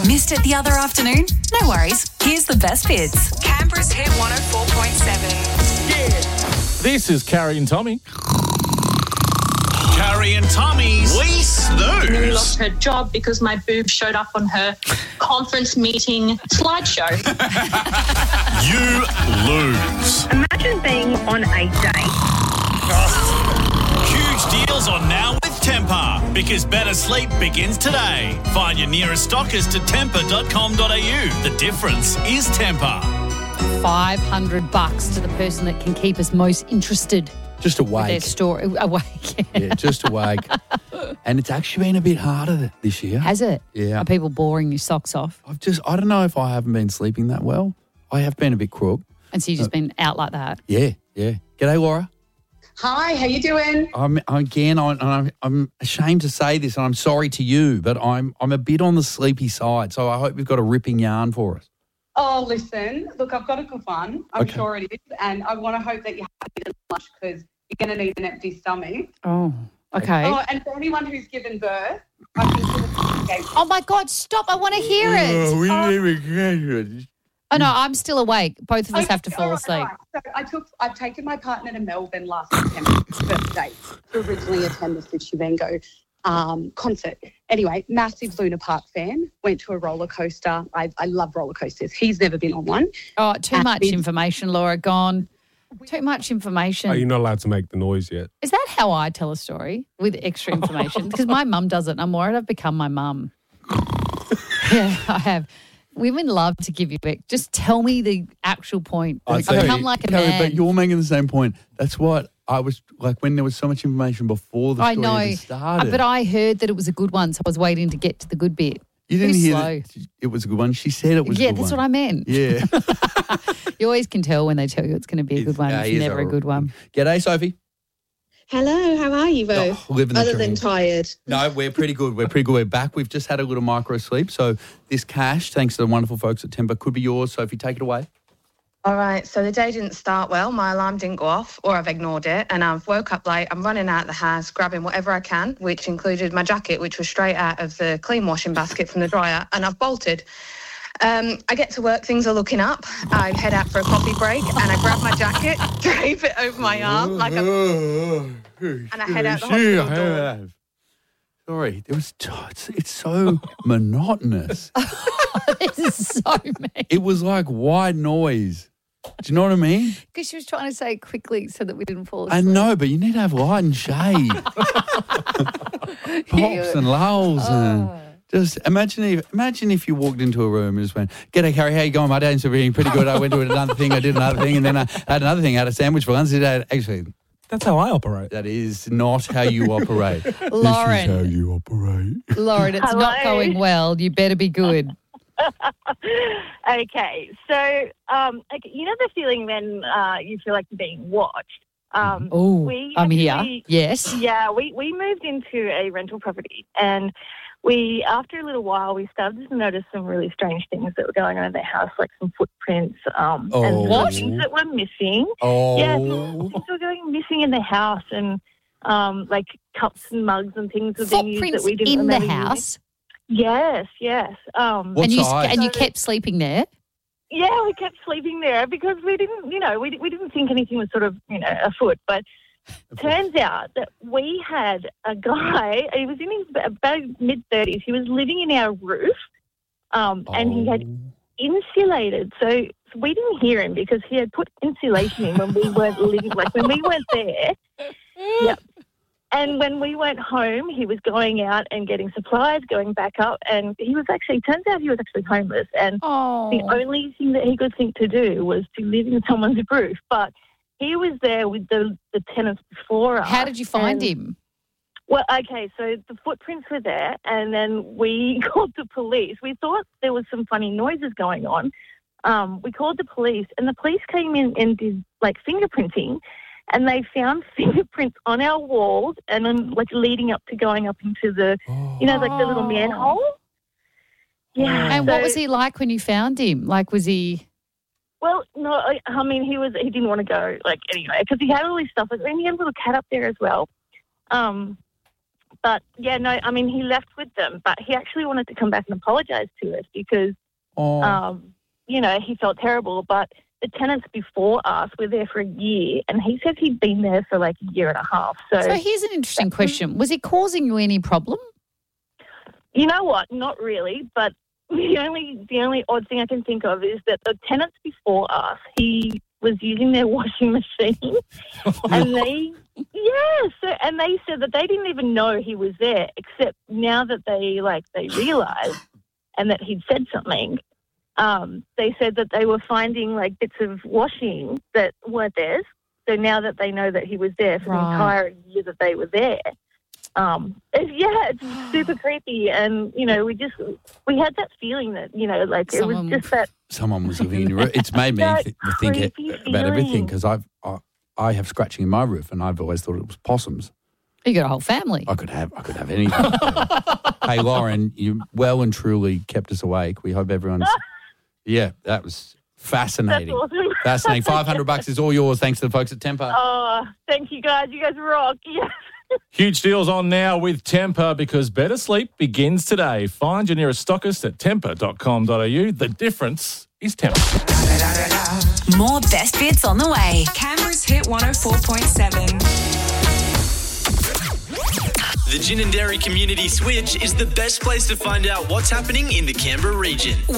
Missed it the other afternoon? No worries. Here's the best bits. Canberra's Hit 104.7. This is Carrie and Tommy. Carrie and Tommy's We Nearly Snooze. lost her job because my boob showed up on her conference meeting slideshow. You lose. Imagine being on a date. Huge deals on now with Temper because better sleep begins today. Find your nearest stockers to temper.com.au. The difference is Temper. $500 to the person that can keep us most interested Just with their awake. story. Awake. Yeah, just awake. And it's actually been a bit harder this year. Has it? Yeah. Are people boring your socks off? I don't know if I haven't been sleeping that well. I have been a bit crook. And so you've just been out like that? Yeah. G'day, Laura. Hi, how you doing? I'm ashamed to say this, and I'm sorry to you, but I'm a bit on the sleepy side. So I hope you've got a ripping yarn for us. Oh, listen, look, I've got a good one. I'm Okay. sure it is. And I want to hope that you have eaten lunch because you're going to need an empty stomach. Oh, okay. Oh, and for anyone who's given birth, I think it's Oh, my God, stop. I want to hear it. Oh, no, I'm still awake. Both of us have to fall asleep. So I've taken my partner to Melbourne last September, birthday, to originally attend the Sushi Vengo concert. Anyway, massive Luna Park fan, went to a roller coaster. I love roller coasters. He's never been on one. Oh, too much information, Laura. Gone. Too much information. Are you not allowed to make the noise yet? Is that how I tell a story with extra information? Because my mum does it and I'm worried I've become my mum. Yeah, I have. Women love to give you back. Just tell me the actual point. I've become like a man. But you're making the same point. That's what I was like when there was so much information before the I story know, even started. but I heard that it was a good one, so I was waiting to get to the good bit. You didn't Too hear slow. that it was a good one. She said it was a Yeah, good that's one. what I meant. Yeah. You always can tell when they tell you it's going to be a good one. Yeah, It's here's never a good one. G'day, Sophie. Hello, how are you both? Living the Other dream. than tired. No, we're pretty good. We're back. We've just had a little micro sleep. So this cash, thanks to the wonderful folks at Temper, could be yours. Sophie, take it away. All right, so the day didn't start well. My alarm didn't go off, or I've ignored it, and I've woke up late. I'm running out of the house, grabbing whatever I can, which included my jacket, which was straight out of the clean washing basket from the dryer, and I've bolted. I get to work, things are looking up. I head out for a coffee break, and I grab my jacket, drape it over my arm, and I head out the hospital door. Sorry, it's so monotonous. This is so mean. It was like white noise. Do you know what I mean? Because she was trying to say it quickly so that we didn't fall I asleep. know, but you need to have light and shade. Pops and lulls and just imagine if you walked into a room and just went, "G'day, Carrie, how you going? My day's been pretty good. I went to another thing, I did another thing, and then I had another thing. I had a sandwich for lunch. Actually, That's how I operate. that is not how you operate. Lauren. This is how you operate. Lauren, it's not Hello. going well. You better be good. Okay, so you know the feeling when you feel like you're being watched. Oh, I'm here. Yes. Yeah, we moved into a rental property, and after a little while we started to notice some really strange things that were going on in the house, like some footprints and What? things that were missing. Oh, Yeah, things were going missing in the house, and like cups and mugs and things were being used that Footprints we didn't in the remember using. house. Yes. What And size? you kept sleeping there. Yeah, we kept sleeping there because we didn't, we didn't think anything was sort of, afoot. But turns out that we had a guy. He was in his about mid-30s. He was living in our roof, and he had insulated. So we didn't hear him because he had put insulation in when we weren't living, like when we weren't there. Yep. And when we went home, he was going out and getting supplies, going back up, and turns out he was actually homeless. And the only thing that he could think to do was to live in someone's roof. But he was there with the tenants before us. How did you find him? Well, okay, so the footprints were there, and then we called the police. We thought there was some funny noises going on. We called the police, and the police came in and did, like, fingerprinting, and they found fingerprints on our walls and then, like, leading up to going up into the, like the little manhole. Yeah. And what was he like when you found him? Like, was he... Well, no, I mean, he didn't want to go, like, anyway, because he had all this stuff. And he had a little cat up there as well. But, yeah, no, I mean, he left with them, but he actually wanted to come back and apologise to us because, you know, he felt terrible. But the tenants before us were there for a year, and he said he'd been there for like a year and a half. So here's an interesting question. Was he causing you any problem? You know what? Not really, but the only odd thing I can think of is that the tenants before us, he was using their washing machine, and they said that they didn't even know he was there, except now that they realised and that he'd said something. They said that they were finding like bits of washing that weren't theirs. So now that they know that he was there for the entire year that they were there. It's super creepy, and you know, we had that feeling that, you know, like it was just that someone was living in your roof. It's made me think about everything, because I have scratching in my roof, and I've always thought it was possums. You got a whole family. I could have anything. Hey, Lauren, you well and truly kept us awake. We hope everyone's. Yeah, that was fascinating. That's awesome. Fascinating. $500 is all yours, thanks to the folks at Tempur. Oh, thank you guys. You guys rock. Yes. Huge deals on now with Tempur, because better sleep begins today. Find your nearest stockist at tempur.com.au. The difference is Tempur. More best bits on the way. Canberra's Hit 104.7. The Gin and Dairy Community Switch is the best place to find out what's happening in the Canberra region.